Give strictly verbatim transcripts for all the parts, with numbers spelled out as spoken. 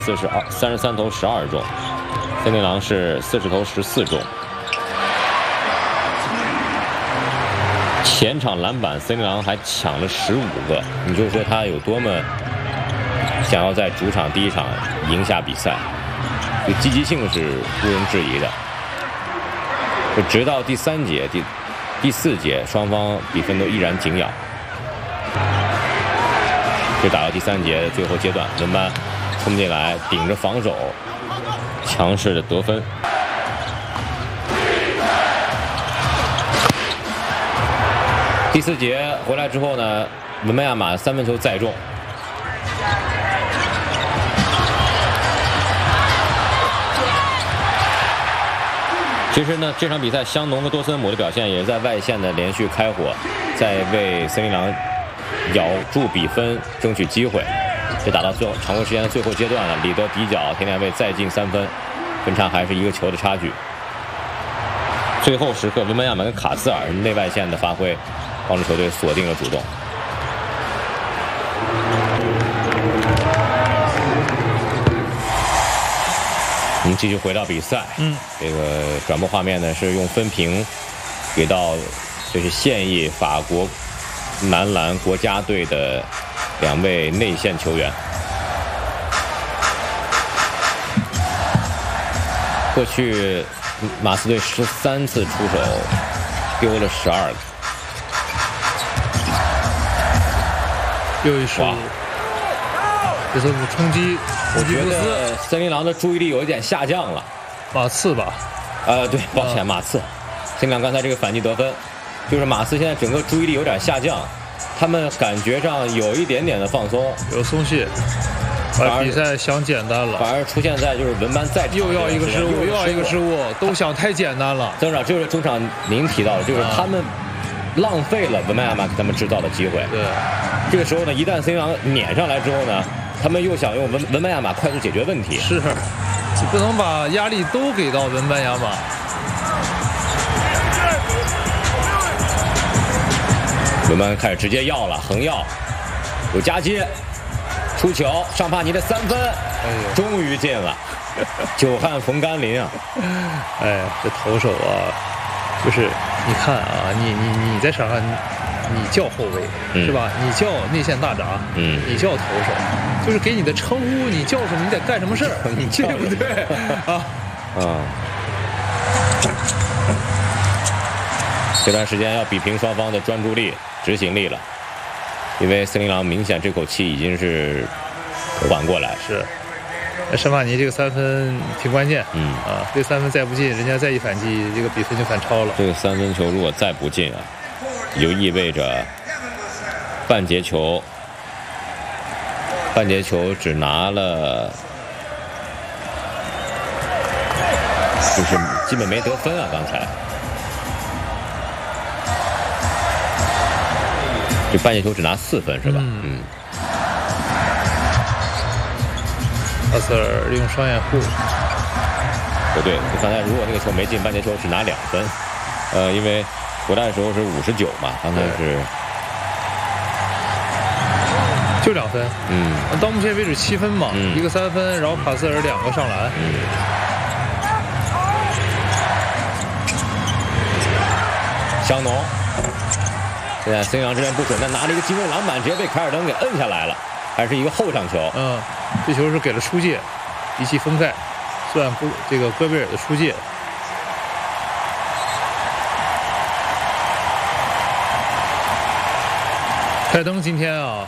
四十二三十三投十二中，森林狼是四十投十四中。前场篮板森林狼还抢了十五个，你就说他有多么想要在主场第一场赢下比赛，就积极性是毋庸置疑的。就直到第三节、第第四节，双方比分都依然紧咬。就打到第三节最后阶段，文班冲进来，顶着防守，强势的得分。第四节回来之后呢，文班亚马三分球再中。其实呢，这场比赛香农和多森姆的表现也是在外线的连续开火，在为森林狼咬住比分，争取机会。这打到最后常规时间的最后阶段了，里德底角，田连卫再进三分，分差还是一个球的差距。最后时刻，文班亚马跟卡斯尔内外线的发挥，帮助球队锁定了主动。我们继续回到比赛，嗯，这个转播画面呢是用分屏给到就是现役法国男篮国家队的两位内线球员。过去马刺队十三次出手，丢了十二个。 又一手，这是冲击。 我觉得森林狼的注意力有一点下降了。 马刺吧？ 呃，对，抱歉，马刺。森林狼刚才这个反击得分，就是马刺现在整个注意力有点下降，他们感觉上有一点点的放松， 有松懈，把比赛想简单了， 反而出现在就是文班在场又要一个失误，又要一个失误，都想太简单了。 曾长，就是中场您提到的，就是他们浪费了文班亚马给他们制造的机会。 对， 这个时候呢，一旦森林狼撵上来之后呢，他们又想用文文班亚马快速解决问题。 是，你不能把压力都给到文班亚马。 文班开始直接要了，横要，有夹接，出球，尚帕尼的三分，哎呦，终于进了，久旱逢甘霖啊！ 哎，这投手啊，就是你看啊，你你你在场上，你叫后卫、嗯、是吧？你叫内线大闸，嗯，你叫投手，就是给你的称呼，你叫什么，你得干什么事儿，你对不对啊？ 嗯。这段时间要比拼双方的专注力、执行力了，因为森林狼明显这口气已经是缓过来。 是，申帕尼这个三分挺关键，嗯啊，这三分再不进，人家再一反击，这个比分就反超了。 这个三分球如果再不进啊，也就意味着半节球，半节球只拿了，就是基本没得分啊，刚才。这半节球只拿四分是吧？嗯。嗯阿瑟尔利用双掩护。 不对，刚才如果那个球没进，半节球只拿两分。呃，因为回来的时候是五十九嘛，刚才是就两分。 嗯。 到目前为止七分嘛，嗯、一个三分，然后卡斯尔两个上篮。 嗯。香农。现在森林狼这边不准，但拿了一个进攻篮板，直接被凯尔登给摁下来了，还是一个后场球。 嗯，这球是给了出界，一记封盖，算这个戈贝尔的出界。凯尔登今天啊，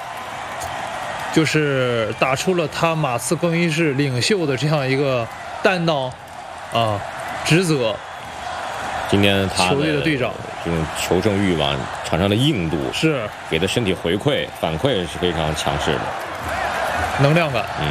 就是打出了他马刺更衣室领袖的这样一个担当啊职责。 今天他球队的队长这种求胜欲望、场上的硬度是给的身体回馈反馈是非常强势的， 能量感。 嗯。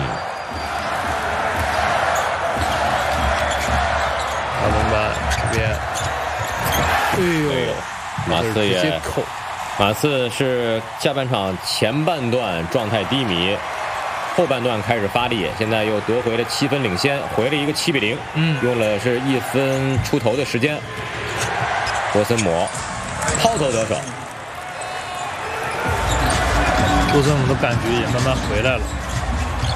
大龙班这边，哎呦， 马刺也，马刺是下半场前半段状态低迷，后半段开始发力，现在又夺回了七分领先，回了一个七比零，嗯，用了是一分出头的时间。罗森姆抛投得手， 罗森姆的感觉也慢慢回来了。